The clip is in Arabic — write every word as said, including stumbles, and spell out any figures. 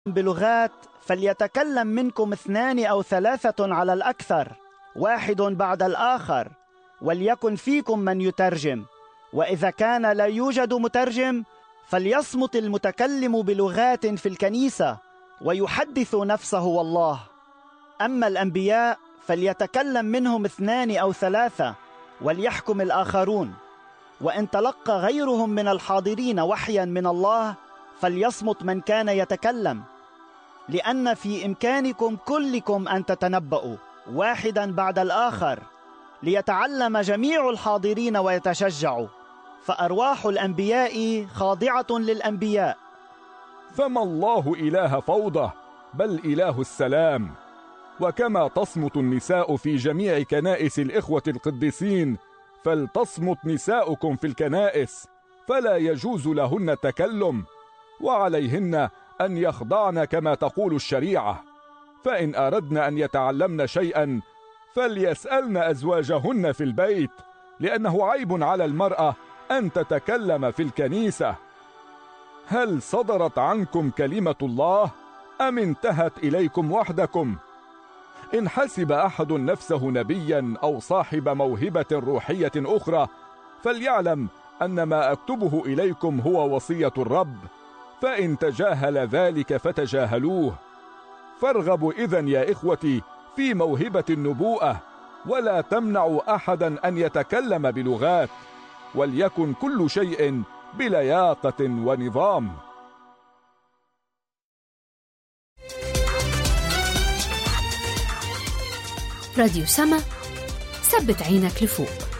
بلغات فليتكلم منكم اثنان أو ثلاثة على الأكثر، واحد بعد الآخر، وليكن فيكم من يترجم. وإذا كان لا يوجد مترجم فليصمت المتكلم بلغات في الكنيسة ويحدث نفسه والله. أما الأنبياء فليتكلم منهم اثنان أو ثلاثة وليحكم الآخرون. وإن تلقى غيرهم من الحاضرين وحيا من الله فليصمت من كان يتكلم، لأن في إمكانكم كلكم أن تتنبؤوا واحدا بعد الآخر، ليتعلم جميع الحاضرين ويتشجعوا، فأرواح الأنبياء خاضعة للأنبياء. فما الله إله فوضى بل إله السلام. وكما تصمت النساء في جميع كنائس الإخوة القديسين فلتصمت نساؤكم في الكنائس، فلا يجوز لهن التكلم، وعليهن أن يخضعن كما تقول الشريعة. فإن أردن أن يتعلمن شيئا فليسألن أزواجهن في البيت، لأنه عيب على المرأة أن تتكلم في الكنيسة. هل صدرت عنكم كلمة الله أم انتهت إليكم وحدكم؟ إن حسب أحد نفسه نبيا أو صاحب موهبة روحية أخرى فليعلم أن ما أكتبه إليكم هو وصية الرب، فإن تجاهل ذلك فتجاهلوه. فارغبوا إذن يا إخوتي في موهبة النبوءة، ولا تمنعوا أحدا أن يتكلم بلغات، وليكن كل شيء بلياقة ونظام. راديو سما، ثبت عينك لفوق.